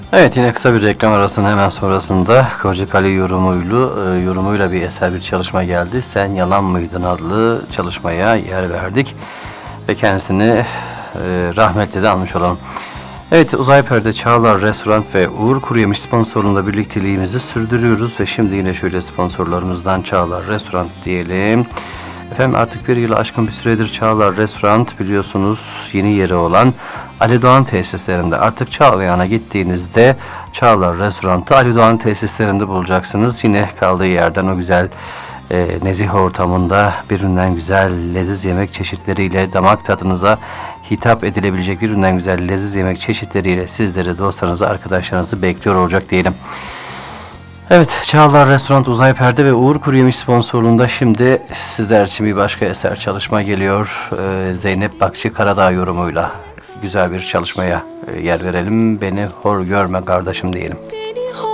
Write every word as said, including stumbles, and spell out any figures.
Evet, yine kısa bir reklam arasının hemen sonrasında Kocakale yorumuyla, e, yorumuyla bir eser bir çalışma geldi. Sen Yalan Mıydın adlı çalışmaya yer verdik ve kendisini e, rahmetle de almış olalım. Evet, Uzay Perde, Çağlar Restoran ve Uğur Kuruyemiş sponsorluğunda birlikteliğimizi sürdürüyoruz ve şimdi yine şöyle sponsorlarımızdan Çağlar Restoran diyelim. Efendim, artık bir yılı aşkın bir süredir Çağlar Restoran, biliyorsunuz, yeni yeri olan Ali Doğan tesislerinde. Artık Çağlayan'a gittiğinizde Çağlar Restoran'ı Ali Doğan tesislerinde bulacaksınız. Yine kaldığı yerden o güzel e, nezih ortamında birbirinden güzel leziz yemek çeşitleriyle damak tadınıza hitap edilebilecek birbirinden güzel leziz yemek çeşitleriyle sizleri, dostlarınızı, arkadaşlarınızı bekliyor olacak diyelim. Evet, Çağlar Restoran, Uzay Perde ve Uğur Kuruyemiş sponsorluğunda şimdi sizler için bir başka eser çalışma geliyor. Ee, Zeynep Bakçı Karadağ yorumuyla güzel bir çalışmaya e, yer verelim. Beni hor görme kardeşim diyelim.